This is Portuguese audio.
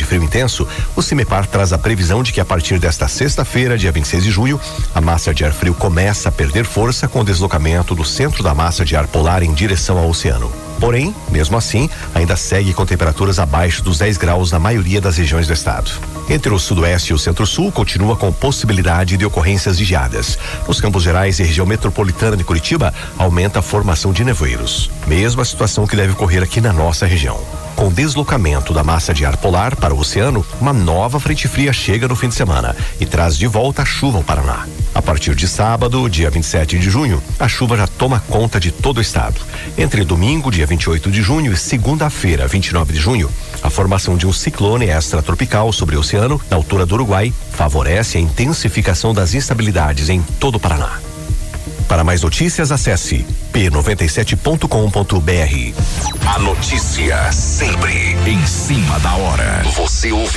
frio intenso, o CIMEPAR traz a previsão de que a partir desta sexta-feira, dia 26 de junho, a massa de ar frio começa a perder força com o deslocamento do centro da massa de ar polar em direção ao oceano. Porém, mesmo assim, ainda segue com temperaturas abaixo dos 10 graus na maioria das regiões do estado. Entre o sudoeste e o centro-sul, continua com possibilidade de ocorrências de geadas. Nos Campos Gerais e região metropolitana de Curitiba, aumenta a formação de nevoeiros. Mesma situação que deve ocorrer aqui na nossa região. Com o deslocamento da massa de ar polar para o oceano, uma nova frente fria chega no fim de semana e traz de volta a chuva ao Paraná. A partir de sábado, dia 27 de junho, a chuva já toma conta de todo o estado. Entre domingo, dia 28 de junho, e segunda-feira, 29 de junho, a formação de um ciclone extratropical sobre o oceano, na altura do Uruguai, favorece a intensificação das instabilidades em todo o Paraná. Para mais notícias, acesse p97.com.br. A notícia sempre em cima da hora. Você ouve